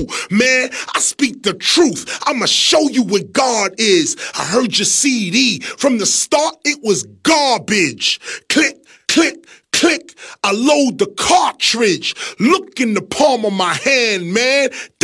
true, man. I speak the truth. I'ma show you what God is. I heard your CD. From the start, it was garbage. Click, click, click. I load the cartridge. Look in the palm of my hand, man.